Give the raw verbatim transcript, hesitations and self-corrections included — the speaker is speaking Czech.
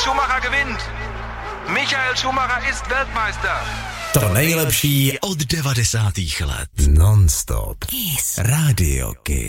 Schumacher gewinnt. Michael Schumacher ist Weltmeister. To nejlepší od devadesátých let. Non-stop. Kiss. Radio Kiss.